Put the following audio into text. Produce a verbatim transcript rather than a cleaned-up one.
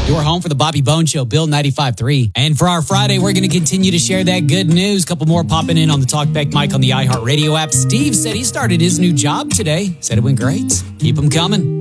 Your home for the Bobby Bone Show, Bill ninety-five point three. And for our Friday, we're going to continue to share that good news. Couple more popping in on the TalkBack mic on the iHeartRadio app. Steve said he started his new job today. Said it went great. Keep them coming.